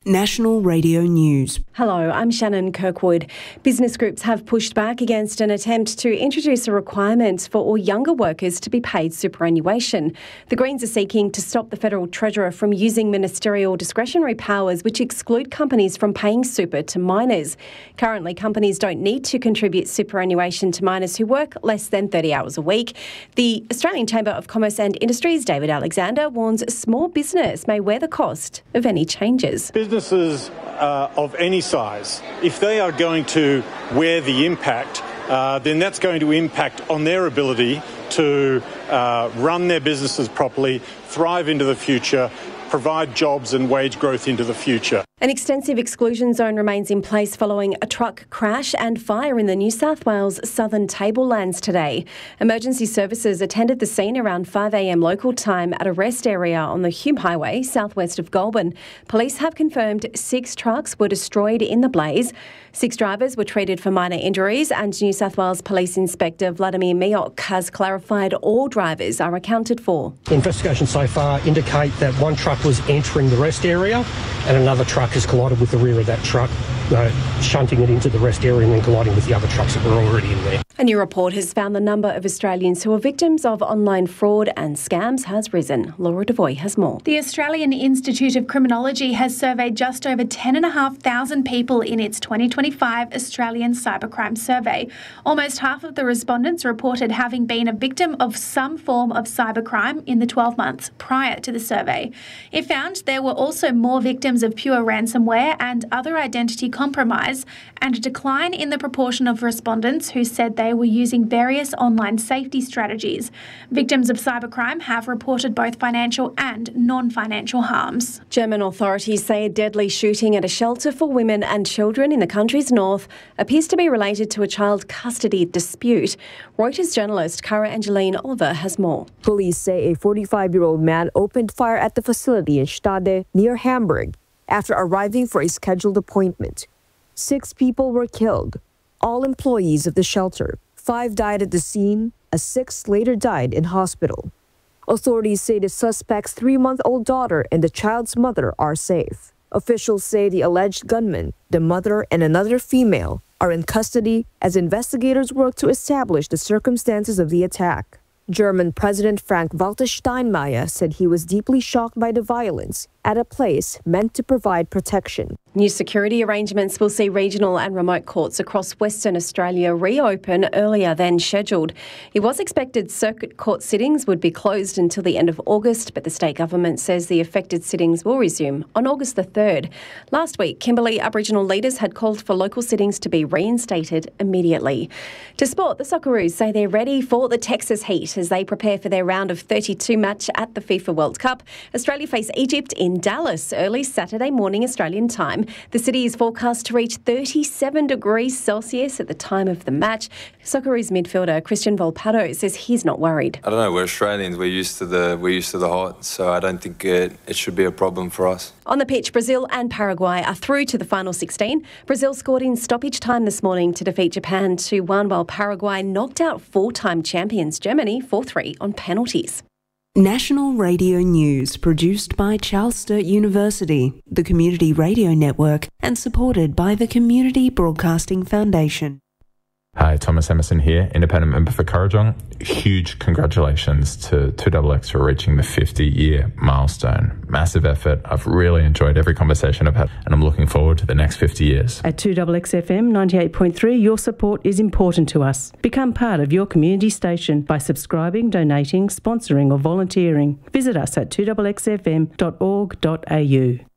National Radio News. Hello, I'm Shannon Kirkwood. Business groups have pushed back against an attempt to introduce a requirement for all younger workers to be paid superannuation. The Greens are seeking to stop the Federal Treasurer from using ministerial discretionary powers which exclude companies from paying super to minors. Currently, companies don't need to contribute superannuation to minors who work less than 30 hours a week. The Australian Chamber of Commerce and Industry's David Alexander warns small business may wear the cost of any changes. Businesses of any size, if they are going to wear the impact, then that's going to impact on their ability to run their businesses properly, thrive into the future, provide jobs and wage growth into the future. An extensive exclusion zone remains in place following a truck crash and fire in the New South Wales southern tablelands today. Emergency services attended the scene around 5 a.m. local time at a rest area on the Hume Highway, southwest of Goulburn. Police have confirmed 6 trucks were destroyed in the blaze. 6 drivers were treated for minor injuries, and New South Wales Police Inspector Vladimir Miok has clarified all drivers are accounted for. Investigations so far indicate that one truck was entering the rest area and another truck has collided with the rear of that truck, shunting it into the rest area and then colliding with the other trucks that were already in there. A new report has found the number of Australians who are victims of online fraud and scams has risen. Laura Devoy has more. The Australian Institute of Criminology has surveyed just over 10,500 people in its 2025 Australian Cybercrime Survey. Almost half of the respondents reported having been a victim of some form of cybercrime in the 12 months prior to the survey. It found there were also more victims of pure ransomware and other identity compromise, and a decline in the proportion of respondents who said they were using various online safety strategies. Victims of cybercrime have reported both financial and non-financial harms. German authorities say a deadly shooting at a shelter for women and children in the country's north appears to be related to a child custody dispute. Reuters journalist Cara Angeline Oliver has more. Police say a 45-year-old man opened fire at the facility in Stade near Hamburg after arriving for a scheduled appointment. 6 people were killed, all employees of the shelter. 5 died at the scene, a 6th later died in hospital. Authorities say the suspect's 3-month-old daughter and the child's mother are safe. Officials say the alleged gunman, the mother and another female, are in custody as investigators work to establish the circumstances of the attack. German President Frank-Walter Steinmeier said he was deeply shocked by the violence at a place meant to provide protection. New security arrangements will see regional and remote courts across Western Australia reopen earlier than scheduled. It was expected circuit court sittings would be closed until the end of August, but the state government says the affected sittings will resume on August the 3rd. Last week, Kimberley Aboriginal leaders had called for local sittings to be reinstated immediately. To sport, the Socceroos say they're ready for the Texas heat as they prepare for their round of 32 match at the FIFA World Cup. Australia face Egypt in Dallas early Saturday morning Australian time. The city is forecast to reach 37 degrees Celsius at the time of the match. Socceroos midfielder Christian Volpato says he's not worried. I don't know, we're Australians, we're used to the hot, so I don't think it should be a problem for us. On the pitch, Brazil and Paraguay are through to the final 16. Brazil scored in stoppage time this morning to defeat Japan 2-1, while Paraguay knocked out 4-time champions Germany 4-3 on penalties. National Radio News, produced by Charles Sturt University, the Community Radio Network, and supported by the Community Broadcasting Foundation. Hi, Thomas Emerson here, independent member for Kurrajong. Huge congratulations to 2XX for reaching the 50-year milestone. Massive effort. I've really enjoyed every conversation I've had, and I'm looking forward to the next 50 years. At 2XFM 98.3, your support is important to us. Become part of your community station by subscribing, donating, sponsoring or volunteering. Visit us at 2XFM.org.au.